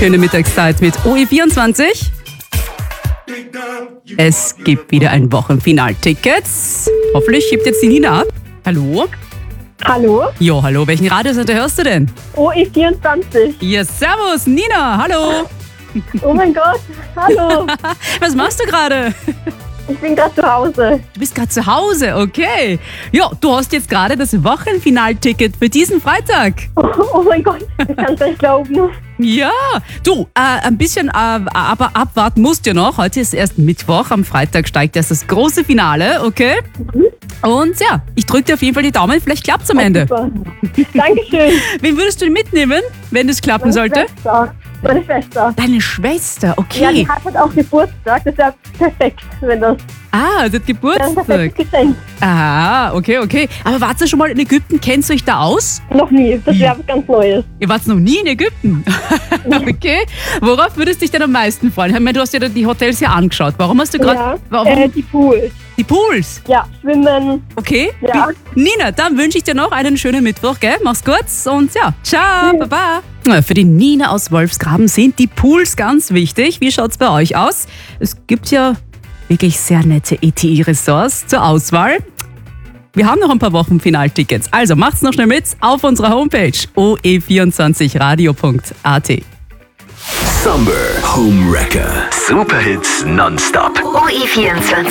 schöne Mittagszeit mit OE24. Es gibt wieder ein Wochenfinalticket. Hoffentlich schiebt jetzt die Nina ab. Hallo? Hallo? Jo, hallo. Welchen Radiosender hörst du denn? OE24. Ja, servus, Nina. Hallo. Oh mein Gott, hallo. Was machst du gerade? Ich bin gerade zu Hause. Du bist gerade zu Hause, okay. Ja, du hast jetzt gerade das Wochenfinalticket für diesen Freitag. Oh mein Gott, ich kann es nicht glauben. Ja, du, ein bisschen aber abwarten musst du noch. Heute ist erst Mittwoch, am Freitag steigt erst das große Finale, okay? Und ja, ich drücke dir auf jeden Fall die Daumen, vielleicht klappt es am Ende. Super. Dankeschön. Wen würdest du mitnehmen, wenn es klappen sollte? Meine Schwester. Deine Schwester, okay. Ja, die hat auch Geburtstag, das wäre perfekt, wenn das... Ah, sie hat Das ist ein Geburtstag. perfektes Geschenk. Ah, okay. Aber wart ihr schon mal in Ägypten? Kennst du euch da aus? Noch nie, das wäre was ganz Neues. Ihr wart noch nie in Ägypten? Okay. Worauf würdest du dich denn am meisten freuen? Ich meine, du hast dir die Hotels ja angeschaut. Warum hast du gerade... Ja, die Pools. Die Pools? Ja, Schwimmen. Okay. Ja. Nina, dann wünsche ich dir noch einen schönen Mittwoch, gell? Mach's gut und ja, ciao, baba. Für die Nina aus Wolfsgraben sind die Pools ganz wichtig. Wie schaut's bei euch aus? Es gibt ja wirklich sehr nette ETI-Ressorts zur Auswahl. Wir haben noch ein paar Wochen Finaltickets. Also macht's noch schnell mit auf unserer Homepage oe24radio.at. Summer Home Wrecker. Superhits nonstop. OE24.